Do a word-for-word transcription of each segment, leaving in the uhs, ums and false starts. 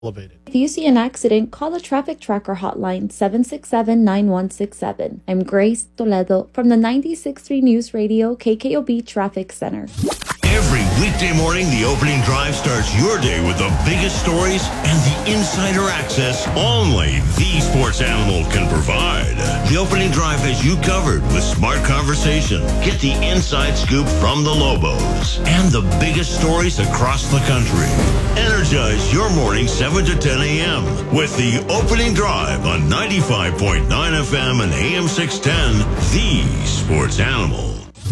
elevated. If you see an accident, call the Traffic Tracker hotline seven six seven, nine one six seven. I'm Grace Toledo from the ninety-six point three News Radio K K O B Traffic Center. Every weekday morning, the opening drive starts your day with the biggest stories and the insider access only the Sports Animal can provide. The opening drive has you covered with smart conversation. Get the inside scoop from the Lobos and the biggest stories across the country. Energize your morning seven to ten a.m. with the opening drive on ninety-five point nine F M and A M six ten, the Sports Animal.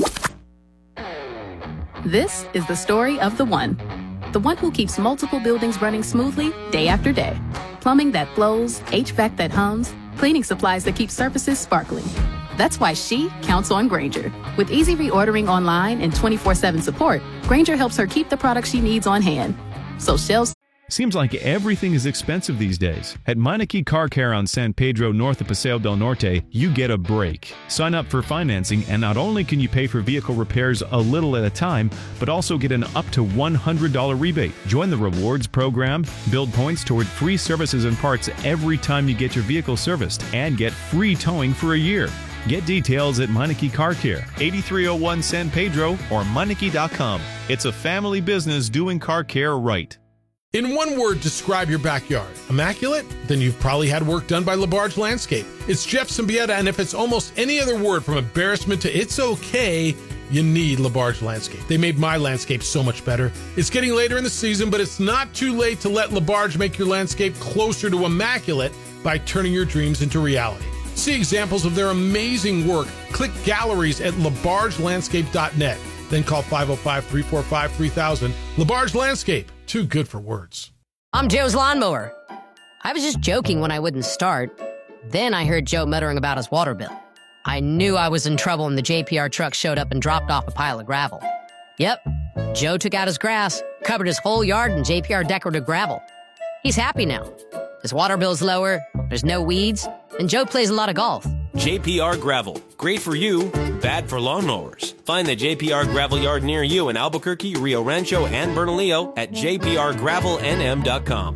This is the story of the one. The one who keeps multiple buildings running smoothly day after day. Plumbing that flows, H V A C that hums, cleaning supplies that keep surfaces sparkling. That's why she counts on Grainger. With easy reordering online and twenty-four seven support, Grainger helps her keep the products she needs on hand. So shelves... Seems like everything is expensive these days. At Meineke Car Care on San Pedro north of Paseo del Norte, you get a break. Sign up for financing and not only can you pay for vehicle repairs a little at a time, but also get an up to one hundred dollars rebate. Join the rewards program, build points toward free services and parts every time you get your vehicle serviced, and get free towing for a year. Get details at Meineke Car Care, eighty-three oh one San Pedro or Meineke dot com. It's a family business doing car care right. In one word, describe your backyard. Immaculate? Then you've probably had work done by LaBarge Landscape. It's Jeff Symbieta, and if it's almost any other word from embarrassment to it's okay, you need LaBarge Landscape. They made my landscape so much better. It's getting later in the season, but it's not too late to let LaBarge make your landscape closer to immaculate by turning your dreams into reality. See examples of their amazing work. Click galleries at labarge landscape dot net. Then call five oh five, three four five, three thousand. LaBarge Landscape. Too good for words. I'm Joe's lawnmower. I was just joking when I wouldn't start. Then I heard Joe muttering about his water bill. I knew I was in trouble when the J P R truck showed up and dropped off a pile of gravel. Yep, Joe took out his grass, covered his whole yard in J P R decorative gravel. He's happy now. His water bill's lower, there's no weeds, and Joe plays a lot of golf. J P R Gravel. Great for you, bad for lawnmowers. Find the J P R Gravel Yard near you in Albuquerque, Rio Rancho, and Bernalillo at j p r gravel n m dot com.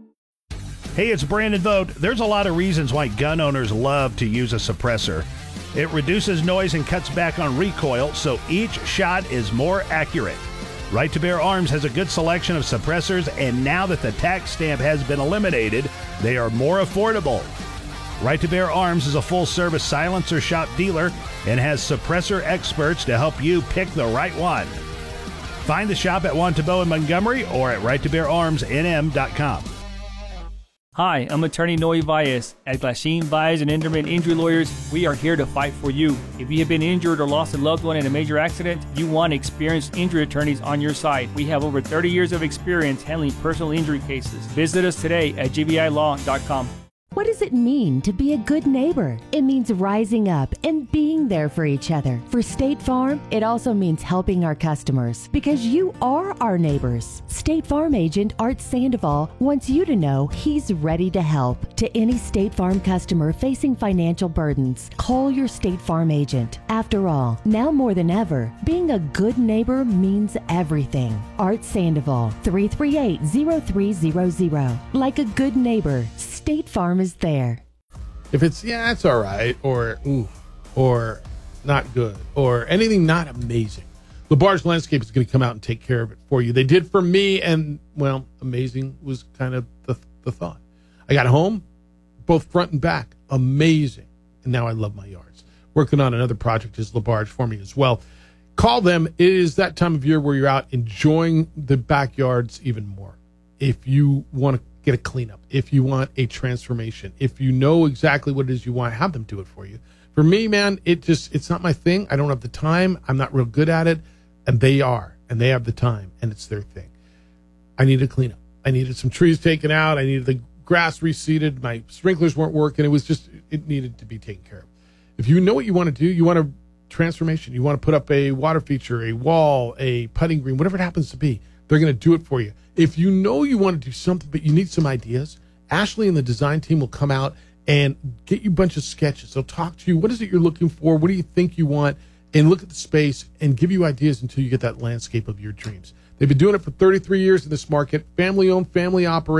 Hey, it's Brandon Vogt. There's a lot of reasons why gun owners love to use a suppressor. It reduces noise and cuts back on recoil, so each shot is more accurate. Right to Bear Arms has a good selection of suppressors, and now that the tax stamp has been eliminated, they are more affordable. Right to Bear Arms is a full-service silencer shop dealer and has suppressor experts to help you pick the right one. Find the shop at Juan Tabo in Montgomery or at right to bear arms n m dot com. Hi, I'm attorney Noe Valles. At Glasheen, Valles and Inderman Injury Lawyers, we are here to fight for you. If you have been injured or lost a loved one in a major accident, you want experienced injury attorneys on your side. We have over thirty years of experience handling personal injury cases. Visit us today at g b i law dot com. What does it mean to be a good neighbor? It means rising up and being there for each other. For State Farm, it also means helping our customers because you are our neighbors. State Farm agent Art Sandoval wants you to know he's ready to help. To any State Farm customer facing financial burdens, call your State Farm agent. After all, now more than ever, being a good neighbor means everything. Art Sandoval, three three eight, zero three zero zero. Like a good neighbor, State Farm is there. If it's, yeah, that's all right, or ooh, or not good, or anything not amazing, LaBarge Landscape is going to come out and take care of it for you. They did for me, and, well, amazing was kind of the, the thought. I got home, both front and back, amazing, and now I love my yards. Working on another project is LaBarge for me as well. Call them. It is that time of year where you're out enjoying the backyards even more. If you want to get a cleanup, if you want a transformation, if you know exactly what it is you want, have them do it for you. For me, man, it just, it's not my thing. I don't have the time. I'm not real good at it. And they are, and they have the time, and it's their thing. I needed a cleanup. I needed some trees taken out. I needed the grass reseeded. My sprinklers weren't working. It was just, it needed to be taken care of. If you know what you want to do, you want a transformation, you want to put up a water feature, a wall, a putting green, whatever it happens to be, they're going to do it for you. If you know you want to do something, but you need some ideas, Ashley and the design team will come out and get you a bunch of sketches. They'll talk to you. What is it you're looking for? What do you think you want? And look at the space and give you ideas until you get that landscape of your dreams. They've been doing it for thirty-three years in this market. Family-owned, family-operated.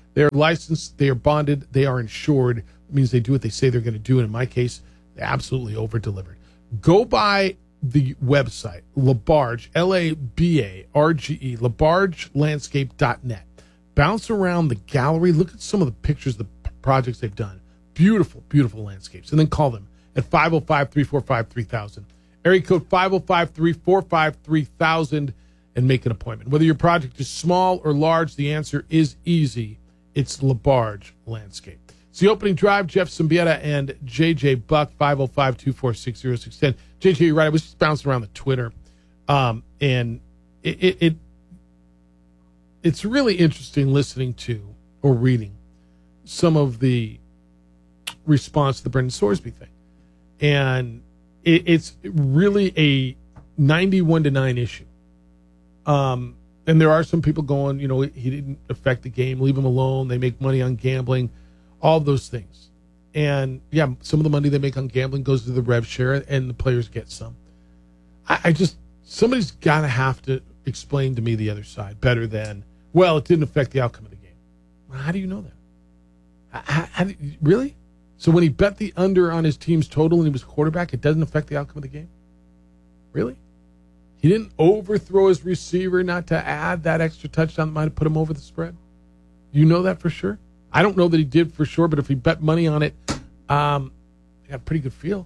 They are licensed, they are bonded, they are insured. It means they do what they say they're going to do. And in my case, they absolutely over-delivered. Go by the website, LaBarge, L A B A R G E, labarge landscape dot net. Bounce around the gallery. Look at some of the pictures, the p- projects they've done. Beautiful, beautiful landscapes. And then call them at five oh five, three four five, three thousand. Area code five oh five, three four five, three thousand and make an appointment. Whether your project is small or large, the answer is easy. It's LaBarge Landscape. It's the opening drive. Jeff Symbieta and J J Buck, five oh five, two four six, oh six one oh. J J, you're right. I was just bouncing around the Twitter. Um, and it, it, it it's really interesting listening to or reading some of the response to the Brendan Sorsby thing. And it, it's really a ninety-one to nine issue. Um, and there are some people going, you know, he didn't affect the game, leave him alone. They make money on gambling, all of those things. And yeah, some of the money they make on gambling goes to the rev share and the players get some. I, I just, somebody's got to have to explain to me the other side better than, well, it didn't affect the outcome of the game. Well, how do you know that? How, how do you, really? So when he bet the under on his team's total and he was quarterback, it doesn't affect the outcome of the game? Really? He didn't overthrow his receiver not to add that extra touchdown that might have put him over the spread? You know that for sure? I don't know that he did for sure, but if he bet money on it, um, I got a pretty good feel.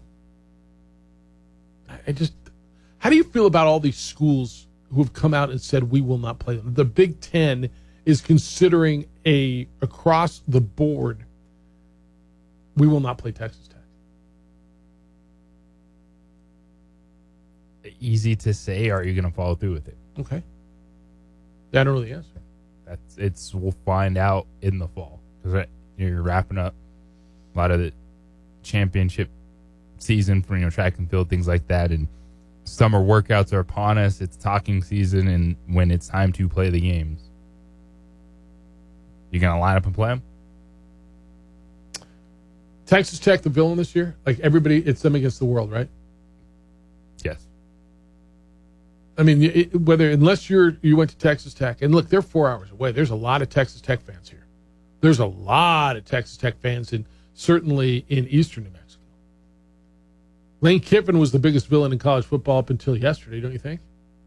I, I just, how do you feel about all these schools who have come out and said we will not play them? The Big Ten is considering a across the board, we will not play Texas Tech. Easy to say. Are you going to follow through with it? Okay. I don't know the answer. That's it's. We'll find out in the fall because you're wrapping up a lot of the championship season for, you know, track and field, things like that, and summer workouts are upon us. It's talking season, and when it's time to play the games, you gonna line up and play them? Texas Tech, the villain this year, like everybody, it's them against the world, right? Yes. I mean, it, whether unless you're you went to Texas Tech, and look, they're four hours away. There's a lot of Texas Tech fans here. There's a lot of Texas Tech fans, in certainly in eastern New Mexico. Lane Kiffin was the biggest villain in college football up until yesterday, don't you think?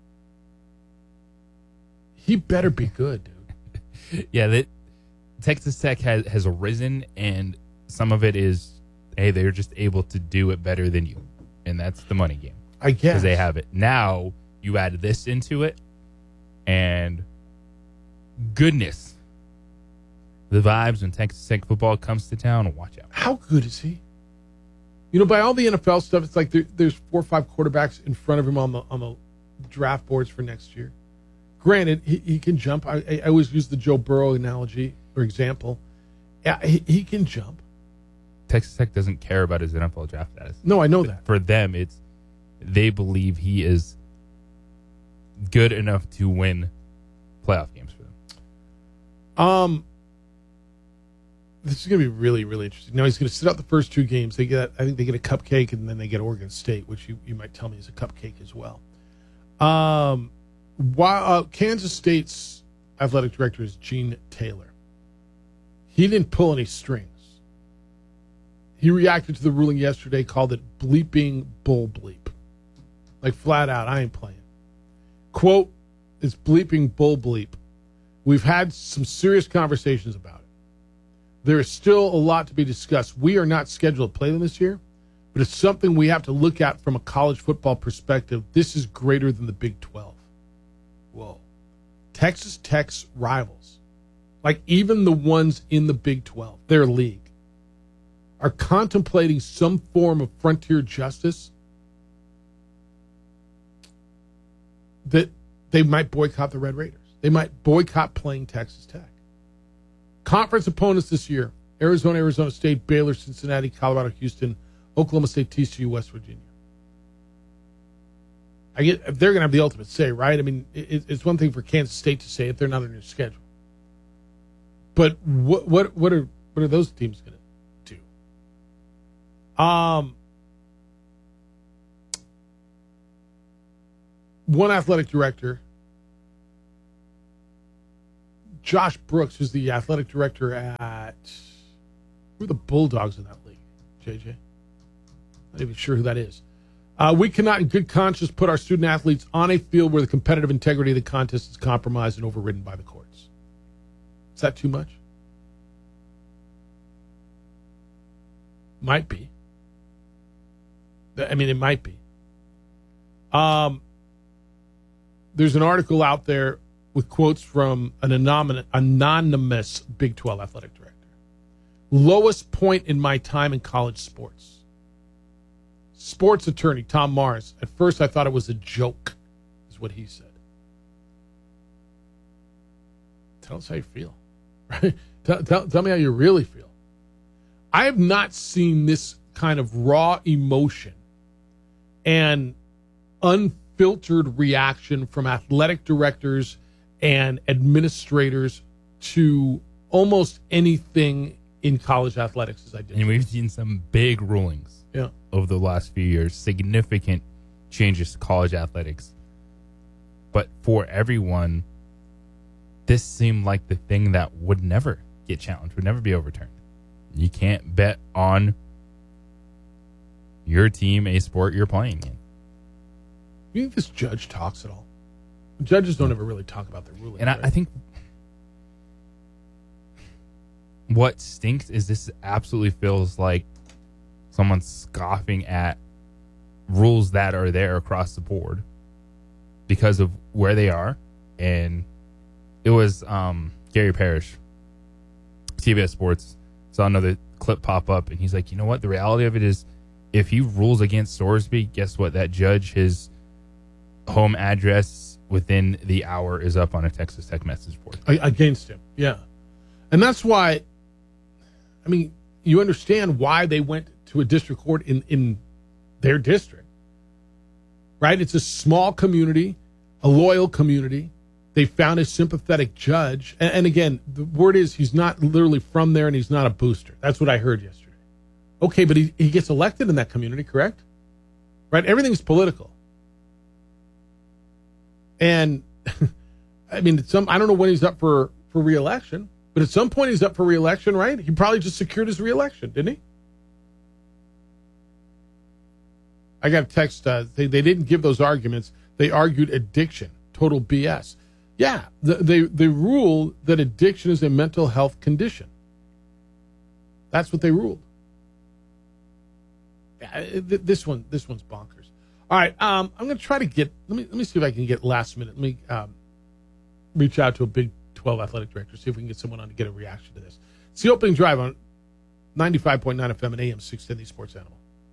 He better be good, dude. Yeah, that Texas Tech has has arisen, and some of it is, hey, they're just able to do it better than you, and that's the money game. I guess because they have it now. You add this into it, and goodness, the vibes when Texas Tech football comes to town. Watch out. How good is he? You know, by all the N F L stuff, it's like there, there's four or five quarterbacks in front of him on the on the draft boards for next year. Granted, he, he can jump. I, I always use the Joe Burrow analogy or example. Yeah, he, he can jump. Texas Tech doesn't care about his N F L draft status. No, I know that. For them, it's they believe he is good enough to win playoff games for them. Um, this is going to be really, really interesting. Now he's going to sit out the first two games. They get, I think they get a cupcake, and then they get Oregon State, which you, you might tell me is a cupcake as well. Um, while uh, Kansas State's athletic director is Gene Taylor. He didn't pull any strings. He reacted to the ruling yesterday, called it bleeping bull bleep. Like flat out, I ain't playing. Quote, it's bleeping bull bleep. We've had some serious conversations about it. There is still a lot to be discussed. We are not scheduled to play them this year, but it's something we have to look at from a college football perspective. This is greater than the Big twelve. Whoa. Texas Tech's rivals, like even the ones in the Big twelve, their league, are contemplating some form of frontier justice that they might boycott the Red Raiders. They might boycott playing Texas Tech. Conference opponents this year: Arizona, Arizona State, Baylor, Cincinnati, Colorado, Houston, Oklahoma State, T C U, West Virginia. I get they're going to have the ultimate say, right? I mean, it, it's one thing for Kansas State to say it; they're not on your schedule. But what what what are what are those teams going to do? Um, one athletic director, Josh Brooks, who's the athletic director at who are the Bulldogs in that league, J J? Not even sure who that is. Uh, we cannot in good conscience put our student athletes on a field where the competitive integrity of the contest is compromised and overridden by the courts. Is that too much? Might be. I mean, it might be. Um, there's an article out there with quotes from an anonymous, anonymous Big twelve athletic director. Lowest point in my time in college sports. Sports attorney Tom Mars. At first, I thought it was a joke, is what he said. Tell us how you feel. Right? Tell, tell, tell me how you really feel. I have not seen this kind of raw emotion and unfiltered reaction from athletic directors and administrators to almost anything in college athletics as I did. And we've seen some big rulings yeah. over the last few years, significant changes to college athletics. But for everyone, this seemed like the thing that would never get challenged, would never be overturned. You can't bet on your team, a sport you're playing in. You think this judge talks at all? Judges don't ever really talk about their rulings. And I, right? I think what stinks is this absolutely feels like someone's scoffing at rules that are there across the board because of where they are. And it was um, Gary Parrish, C B S Sports, saw another clip pop up, and he's like, you know what? The reality of it is if he rules against Sorsby, guess what? That judge, his home address within the hour is up on a Texas Tech message board. Against him, yeah. And that's why, I mean, you understand why they went to a district court in, in their district, right? It's a small community, a loyal community. They found a sympathetic judge. And, and again, the word is he's not literally from there and he's not a booster. That's what I heard yesterday. Okay, but he, he gets elected in that community, correct? Right? Everything's political. And, I mean, some I don't know when he's up for, for re-election, but at some point he's up for re-election, right? He probably just secured his re-election, didn't he? I got a text. Uh, they, they didn't give those arguments. They argued addiction. Total B S. Yeah, the, they, they ruled that addiction is a mental health condition. That's what they ruled. Yeah, this one, this one's bonkers. All right, um, I'm going to try to get. Let me let me see if I can get last minute. Let me um, reach out to a Big twelve athletic director, see if we can get someone on to get a reaction to this. It's the opening drive on ninety-five point nine F M and A M six ten, the Sports Animal.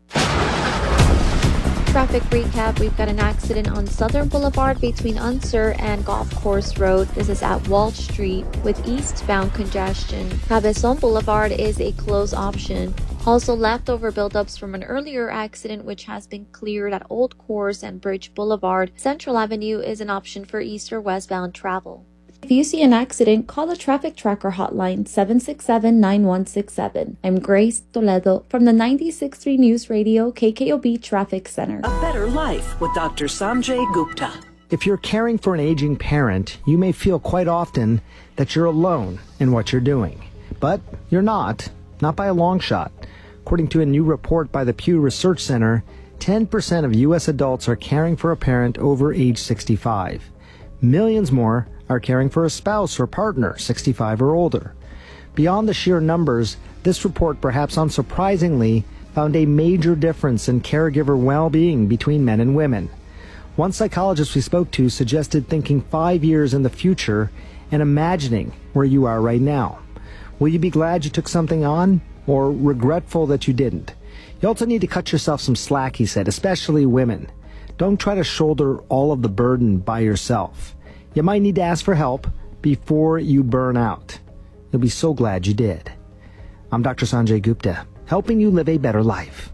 Traffic recap. We've got an accident on Southern Boulevard between Unser and Golf Course Road. This is at Wall Street with eastbound congestion. Cabezon Boulevard is a closed option. Also, leftover buildups from an earlier accident which has been cleared at Old Course and Bridge Boulevard. Central Avenue is an option for east or westbound travel. If you see an accident, call the Traffic Tracker hotline seven six seven, nine one six seven. I'm Grace Toledo from the ninety-six point three News Radio K K O B Traffic Center. A better life with Doctor Sanjay Gupta. If you're caring for an aging parent, you may feel quite often that you're alone in what you're doing. But you're not, not by a long shot. According to a new report by the Pew Research Center, ten percent of U S adults are caring for a parent over age sixty-five. Millions more are caring for a spouse or partner sixty-five or older. Beyond the sheer numbers, this report, perhaps unsurprisingly, found a major difference in caregiver well-being between men and women. One psychologist we spoke to suggested thinking five years in the future and imagining where you are right now. Will you be glad you took something on, or regretful that you didn't? You also need to cut yourself some slack, he said, especially women. Don't try to shoulder all of the burden by yourself. You might need to ask for help before you burn out. You'll be so glad you did. I'm Doctor Sanjay Gupta, helping you live a better life.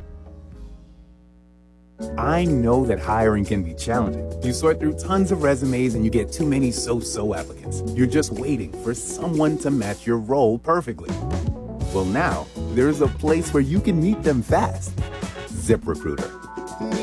I know that hiring can be challenging. You sort through tons of resumes and you get too many so-so applicants. You're just waiting for someone to match your role perfectly. Well, now, there's a place where you can meet them fast. ZipRecruiter.